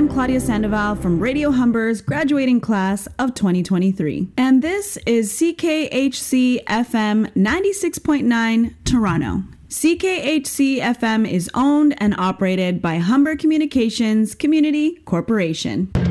I'm Claudia Sandoval from Radio Humber's graduating class of 2023. And this is CKHC FM 96.9 Toronto. CKHC FM is owned and operated by Humber Communications Community Corporation.